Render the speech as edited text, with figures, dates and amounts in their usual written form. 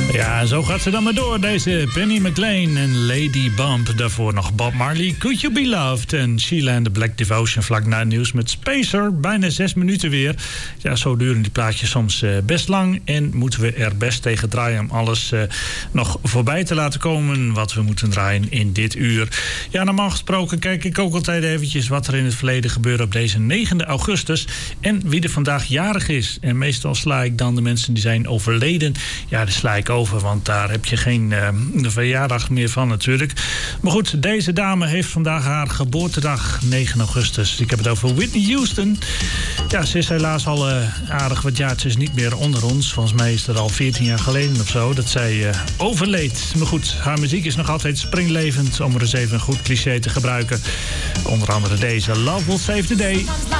Ja, zo gaat ze dan maar door, deze Penny McLean en Lady Bump. Daarvoor nog Bob Marley, Could You Be Loved? En Sheila and the Black Devotion vlak na het nieuws met Spacer. Bijna 6 minuten weer. Ja, zo duren die plaatjes soms best lang. En moeten we er best tegen draaien om alles nog voorbij te laten komen wat we moeten draaien in dit uur. Ja, normaal gesproken kijk ik ook altijd eventjes wat er in het verleden gebeurde op deze 9 augustus. En wie er vandaag jarig is. En meestal sla ik dan de mensen die zijn overleden. Ja, die sla ik over, want daar heb je geen verjaardag meer van natuurlijk. Maar goed, deze dame heeft vandaag haar geboortedag, 9 augustus. Ik heb het over Whitney Houston. Ja, ze is helaas al aardig wat jaartjes niet meer onder ons. Volgens mij is het al 14 jaar geleden of zo dat zij overleed. Maar goed, haar muziek is nog altijd springlevend, om er eens even een goed cliché te gebruiken. Onder andere deze, Love Will Save the Day.